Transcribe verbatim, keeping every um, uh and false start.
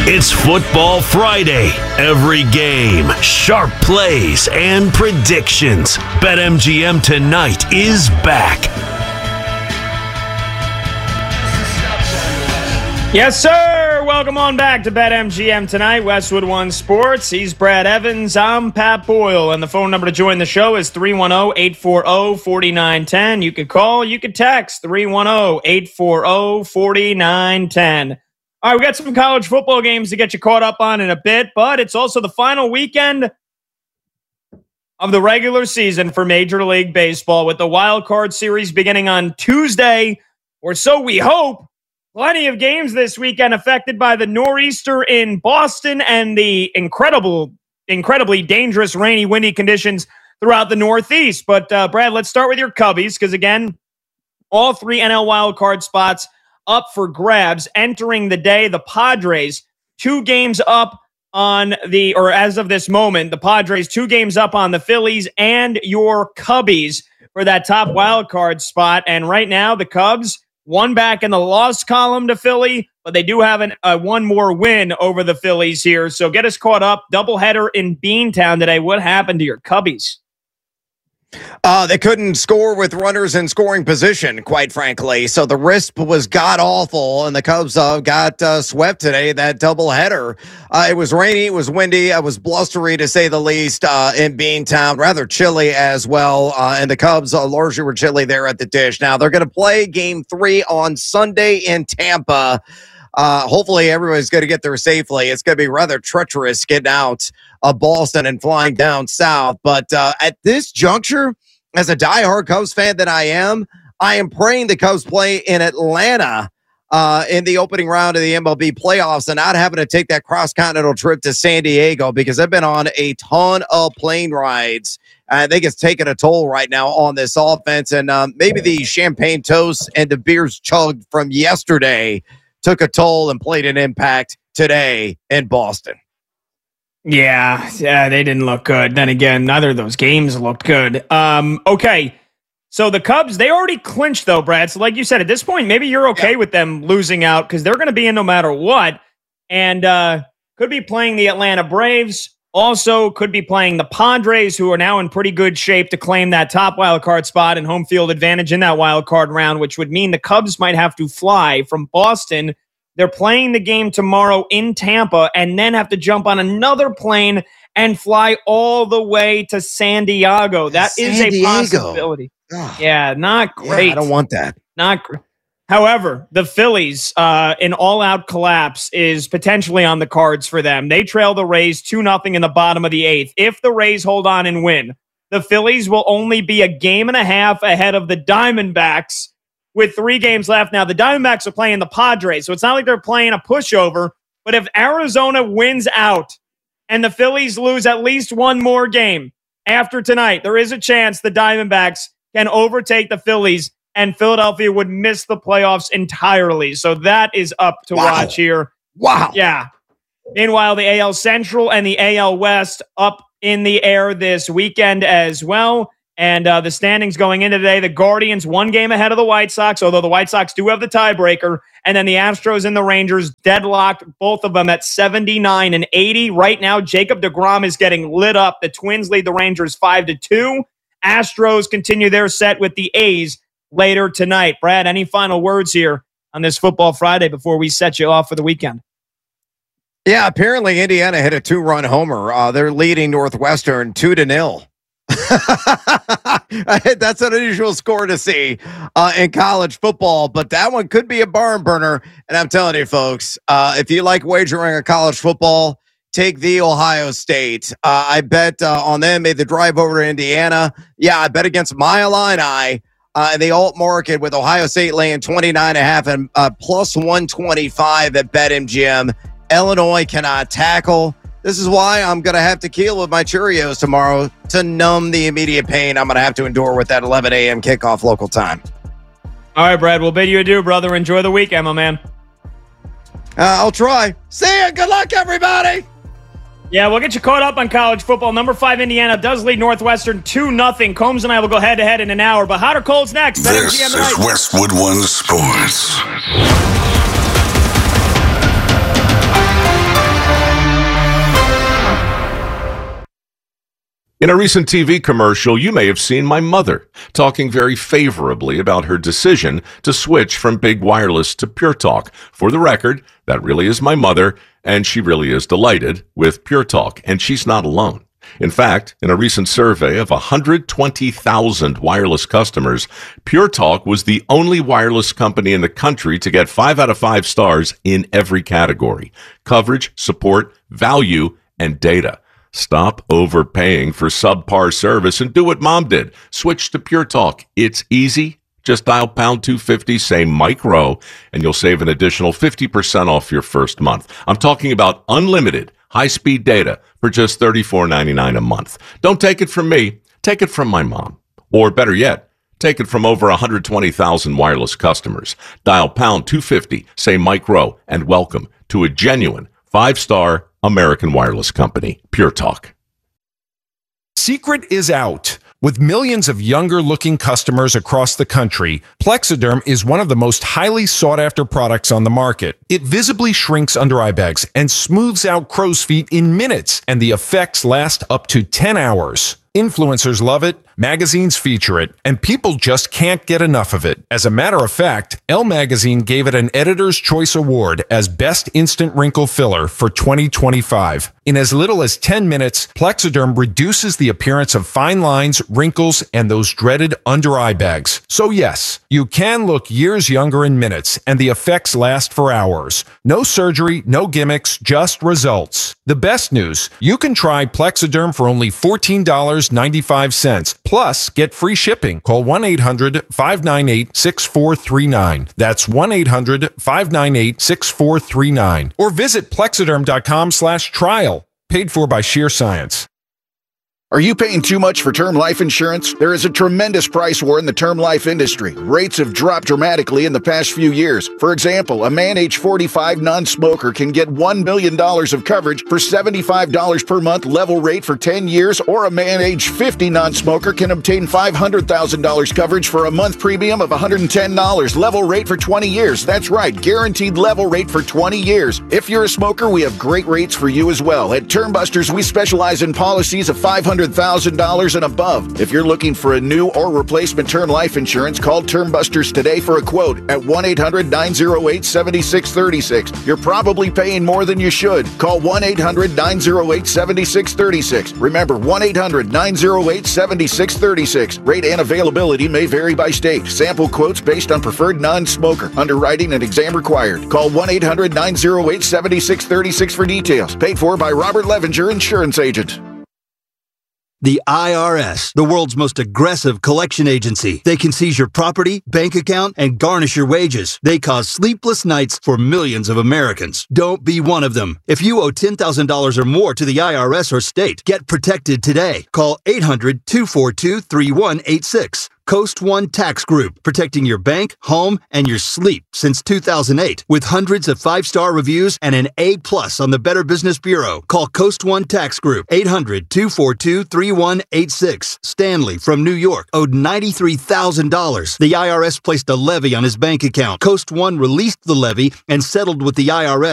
It's Football Friday. Every game, sharp plays, and predictions. BetMGM tonight is back. Yes, sir. Welcome on back to BetMGM tonight. Westwood One Sports. He's Brad Evans. I'm Pat Boyle. And the phone number to join the show is three one zero, eight four zero, four nine one zero. You could call, you could text three one zero, eight four zero, four nine one zero. All right, we got some college football games to get you caught up on in a bit, but it's also the final weekend of the regular season for Major League Baseball with the Wild Card Series beginning on Tuesday, or so we hope. Plenty of games this weekend affected by the nor'easter in Boston and the incredible, incredibly dangerous rainy, windy conditions throughout the Northeast. But, uh, Brad, let's start with your Cubbies, because, again, all three N L wildcard spots up for grabs entering the day. The Padres, two games up on the, or as of this moment, the Padres, two games up on the Phillies and your Cubbies for that top wildcard spot. And right now, the Cubs, one back in the loss column to Philly, but they do have an, uh, one more win over the Phillies here. So get us caught up. Doubleheader in Beantown today. What happened to your Cubbies? Uh, they couldn't score with runners in scoring position, quite frankly. So the risk was god-awful, and the Cubs uh, got uh, swept today, that doubleheader. Uh, it was rainy, it was windy, it was blustery, to say the least, uh, in Beantown. Rather chilly as well, uh, and the Cubs uh, largely were chilly there at the dish. Now, they're going to play Game three on Sunday in Tampa. Uh, hopefully everybody's going to get there safely. It's going to be rather treacherous getting out of Boston and flying down south. But uh, at this juncture, as a diehard Cubs fan that I am, I am praying the Cubs play in Atlanta uh, in the opening round of the M L B playoffs and not having to take that cross-continental trip to San Diego, because I've been on a ton of plane rides. I think it's taking a toll right now on this offense. And um, maybe the champagne toast and the beers chugged from yesterday took a toll and played an impact today in Boston. Yeah, yeah, they didn't look good. Then again, neither of those games looked good. Um, okay, so the Cubs, they already clinched, though, Brad. So like you said, at this point, maybe you're okay yeah. with them losing out, because they're going to be in no matter what. And uh, could be playing the Atlanta Braves. Also could be playing the Padres, who are now in pretty good shape to claim that top wild card spot and home field advantage in that wild card round, which would mean the Cubs might have to fly from Boston. They're playing the game tomorrow in Tampa and then have to jump on another plane and fly all the way to San Diego. That San is a Diego. possibility. Ugh. Yeah, not great. Yeah, I don't want that. Not great. However, the Phillies, uh, an all-out collapse is potentially on the cards for them. They trail the Rays two nothing in the bottom of the eighth. If the Rays hold on and win, the Phillies will only be a game and a half ahead of the Diamondbacks with three games left. Now, the Diamondbacks are playing the Padres, so it's not like they're playing a pushover. But if Arizona wins out and the Phillies lose at least one more game after tonight, there is a chance the Diamondbacks can overtake the Phillies and Philadelphia would miss the playoffs entirely. So that is up to wow. watch here. Wow. Yeah. Meanwhile, the A L Central and the A L West up in the air this weekend as well. And uh, the standings going into today, the Guardians one game ahead of the White Sox, although the White Sox do have the tiebreaker. And then the Astros and the Rangers deadlocked, both of them at seventy-nine and eighty. Right now, Jacob deGrom is getting lit up. The Twins lead the Rangers five to two. Astros continue their set with the A's later tonight. Brad, any final words here on this Football Friday before we set you off for the weekend? Yeah, apparently Indiana hit a two-run homer. Uh, they're leading Northwestern two to nil. That's an unusual score to see uh, in college football, but that one could be a barn burner. And I'm telling you, folks, uh, if you like wagering on college football, take the Ohio State. Uh, I bet uh, on them. Made the drive over to Indiana. Yeah, I bet against my Illini. Uh, in the alt market with Ohio State laying twenty-nine and a half and uh, plus one twenty-five at BetMGM. Illinois cannot tackle. This is why I'm going to have tequila with my Cheerios tomorrow to numb the immediate pain I'm going to have to endure with that eleven a.m. kickoff local time. All right, Brad, we'll bid you adieu, brother. Enjoy the weekend, my man. Uh, I'll try. See ya. Good luck, everybody. Yeah, we'll get you caught up on college football. Number five, Indiana, does lead Northwestern two nothing. Combs and I will go head-to-head in an hour. But hot or cold's next. This is Westwood One Sports. In a recent T V commercial, you may have seen my mother talking very favorably about her decision to switch from big wireless to Pure Talk. For the record, that really is my mother, and she really is delighted with Pure Talk, and she's not alone. In fact, in a recent survey of one hundred twenty thousand wireless customers, Pure Talk was the only wireless company in the country to get five out of five stars in every category: coverage, support, value, and data. Stop overpaying for subpar service and do what Mom did. Switch to Pure Talk. It's easy. Just dial pound two fifty, say Mike Rowe, and you'll save an additional fifty percent off your first month. I'm talking about unlimited high-speed data for just thirty-four ninety-nine a month. Don't take it from me. Take it from my mom. Or better yet, take it from over one hundred twenty thousand wireless customers. Dial pound two fifty, say Mike Rowe, and welcome to a genuine five-star American wireless company, Pure Talk. Secret is out. With millions of younger-looking customers across the country, Plexiderm is one of the most highly sought-after products on the market. It visibly shrinks under eye bags and smooths out crow's feet in minutes, and the effects last up to ten hours. Influencers love it, magazines feature it, and people just can't get enough of it. As a matter of fact, Elle Magazine gave it an Editor's Choice Award as Best Instant Wrinkle Filler for twenty twenty-five. In as little as ten minutes, Plexiderm reduces the appearance of fine lines, wrinkles, and those dreaded under-eye bags. So yes, you can look years younger in minutes, and the effects last for hours. No surgery, no gimmicks, just results. The best news, you can try Plexiderm for only fourteen dollars and ninety-five cents. Plus, get free shipping. Call one eight hundred, five nine eight, six four three nine. That's one eight hundred, five nine eight, six four three nine. Or visit plexiderm.com slash trial. Paid for by Sheer Science. Are you paying too much for term life insurance? There is a tremendous price war in the term life industry. Rates have dropped dramatically in the past few years. For example, a man age forty-five non-smoker can get one million dollars of coverage for seventy-five dollars per month level rate for ten years, or a man age fifty non-smoker can obtain five hundred thousand dollars coverage for a month premium of one hundred ten dollars level rate for twenty years. That's right, guaranteed level rate for twenty years. If you're a smoker, we have great rates for you as well. At Termbusters, we specialize in policies of five hundred thousand dollars and above. If you're looking for a new or replacement term life insurance, call Termbusters today for a quote at one eight hundred, nine oh eight, seven six three six. You're probably paying more than you should. Call one eight hundred, nine oh eight, seven six three six. Remember, one eight hundred, nine oh eight, seven six three six. Rate and availability may vary by state. Sample quotes based on preferred non-smoker. Underwriting and exam required. Call one eight hundred, nine oh eight, seven six three six for details. Paid for by Robert Levenger, Insurance Agent. The I R S, the world's most aggressive collection agency. They can seize your property, bank account, and garnish your wages. They cause sleepless nights for millions of Americans. Don't be one of them. If you owe ten thousand dollars or more to the I R S or state, get protected today. Call eight hundred, two four two, three one eight six. Coast One Tax Group, protecting your bank, home, and your sleep since two thousand eight. With hundreds of five-star reviews and an A plus on the Better Business Bureau. Call Coast One Tax Group, eight hundred, two four two, three one eight six. Stanley from New York owed ninety-three thousand dollars. The I R S placed a levy on his bank account. Coast One released the levy and settled with the I R S